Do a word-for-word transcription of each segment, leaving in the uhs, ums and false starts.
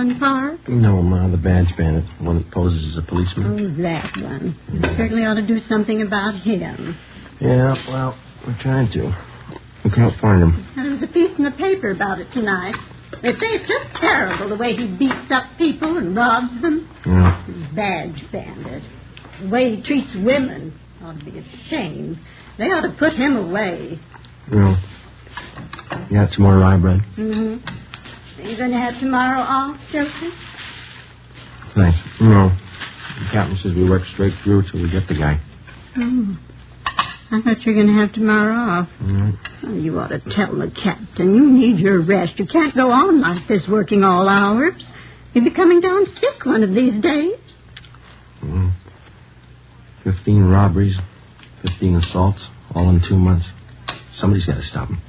Holland Park? No, Ma, the badge bandit, the one that poses as a policeman. Oh, that one. We certainly ought to do something about him. Yeah, well, we're trying to. We can't find him. There was a piece in the paper about it tonight. They say it's just terrible the way he beats up people and robs them. Yeah. Badge bandit. The way he treats women ought to be ashamed. They ought to put him away. Yeah. You got some more rye bread? Mm-hmm. Are you going to have tomorrow off, Joseph? Thanks. No. The captain says we work straight through till we get the guy. Oh. I thought you were going to have tomorrow off. Mm-hmm. Oh, you ought to tell the captain. You need your rest. You can't go on like this working all hours. You'll be coming down sick one of these days. Mm-hmm. Fifteen robberies, fifteen assaults, all in two months. Somebody's got to stop them.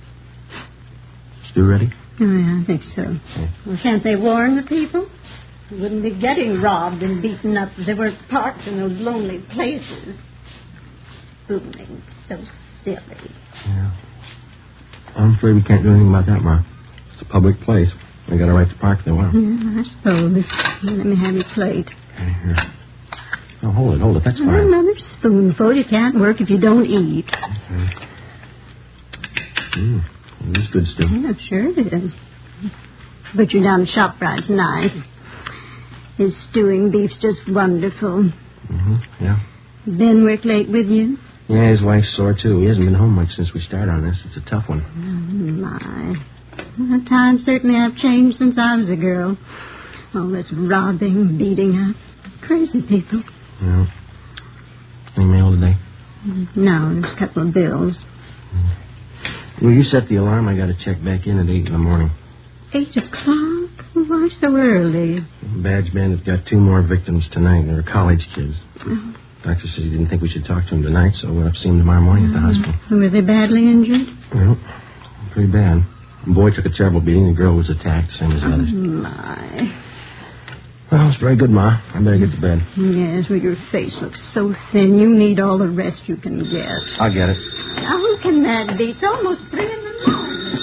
You ready? Oh, yeah, I think so. Okay. Well, can't they warn the people? They wouldn't be getting robbed and beaten up if they weren't parked in those lonely places. Spooning, so silly. Yeah. I'm afraid we can't do anything about that, Ma. It's a public place. They got a right to park if they want. Yeah, I suppose. Let me have your plate. Okay, here. Oh, hold it, hold it. That's fine. Another spoonful. You can't work if you don't eat. Okay. Mmm. It is good stuff. Yeah, sure it is. But you're down at ShopRite's nice. His stewing beef's just wonderful. Mm-hmm, yeah. Ben work late with you? Yeah, his wife's sore, too. He hasn't been home much since we started on this. It's a tough one. Oh, my. Well, times certainly have changed since I was a girl. All this robbing, beating up. Crazy people. Yeah. Any mail today? No, there's a couple of bills. Will you set the alarm? I got to check back in at eight in the morning. Eight o'clock? Why so early? Badge bandit got two more victims tonight. They're college kids. Oh. Doctor said he didn't think we should talk to him tonight, so we'll have to see him tomorrow morning at the hospital. Were they badly injured? Well, pretty bad. The boy took a terrible beating. The girl was attacked, same as the others. Oh, my. Well, it's very good, Ma. I better get to bed. Yes, well, your face looks so thin. You need all the rest you can get. I'll get it. Now, who can that be? It's almost three in the morning.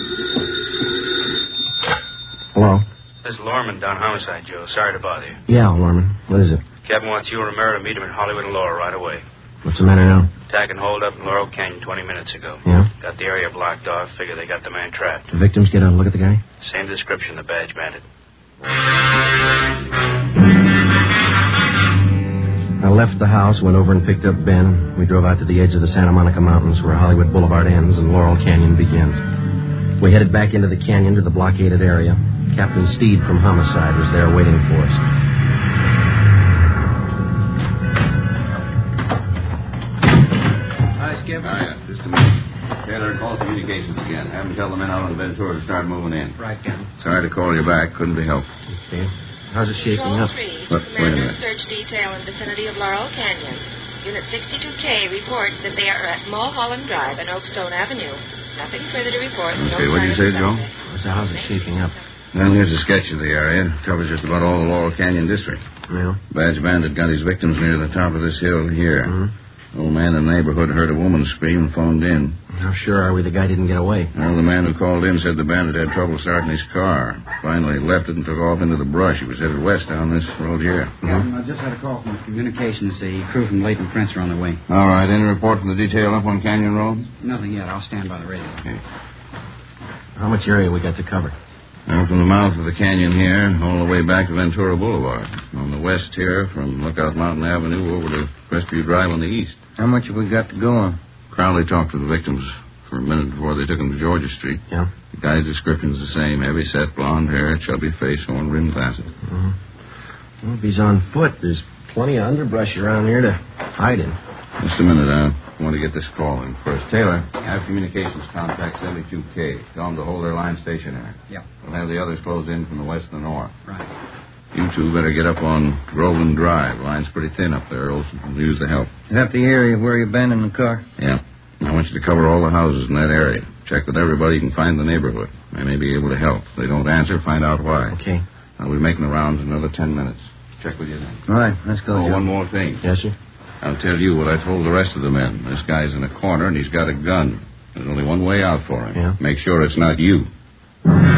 Hello? This is Lorman down Homicide, Joe. Sorry to bother you. Yeah, Lorman. What is it? Captain wants you and Romero to meet him in Hollywood and Laurel right away. What's the matter now? Attack and hold up in Laurel Canyon twenty minutes ago. Yeah? Got the area blocked off. Figure they got the man trapped. The victims get a look at the guy? Same description, the badge bandit. I left the house, went over and picked up Ben. We drove out to the edge of the Santa Monica Mountains where Hollywood Boulevard ends and Laurel Canyon begins. We headed back into the canyon to the blockaded area. Captain Steed from Homicide was there waiting for us. Hi, Skip. Hiya. Just a minute. Taylor, call communications again. Have them tell the men out on Ventura to start moving in. Right, Captain. Sorry to call you back. Couldn't be helped. Okay. How's it shaking up? What, wait a minute. Search detail in vicinity of Laurel Canyon. Unit sixty-two K reports that they are at Mulholland Drive and Oakstone Avenue. Nothing further to report. Okay, no what did you say, Joe? So how's it shaping up? Well, here's a sketch of the area. It covers just about all the Laurel Canyon district. Yeah? Badge Bandit got his victims near the top of this hill here. Mm-hmm. Old man in the neighborhood heard a woman scream and phoned in. How sure are we the guy didn't get away? Well, the man who called in said the bandit had trouble starting his car. Finally left it and took off into the brush. He was headed west down this road here. Captain, I just had a call from communications. The crew from Leighton Prince are on their way. All right. Any report from the detail up on Canyon Road? Nothing yet. I'll stand by the radio. Okay. How much area we got to cover? Now, from the mouth of the canyon here, all the way back to Ventura Boulevard. On the west here, from Lookout Mountain Avenue over to Crestview Drive on the east. How much have we got to go on? Crowley talked to the victims for a minute before they took him to Georgia Street. Yeah? The guy's description's the same. Heavy set, blonde hair, chubby face, horn rimmed glasses. Uh-huh. Well, if he's on foot, there's plenty of underbrush around here to hide in. Just a minute, I want to get this call in first. Taylor, have communications contact seventy-two K. Tell them to hold their line stationary. Yeah. We'll have the others close in from the west and the north. Right. You two better get up on Groveland Drive. Line's pretty thin up there. Olson will use the help. Is that the area where you abandoned the car? Yeah. I want you to cover all the houses in that area. Check with everybody you can find in the neighborhood. They may be able to help. If they don't answer, find out why. Okay. I'll be making the rounds in another ten minutes. Check with you then. All right, let's go, Oh, Joe. one more thing. Yes, sir? I'll tell you what I told the rest of the men. This guy's in a corner and he's got a gun. There's only one way out for him. Yeah? Make sure it's not you.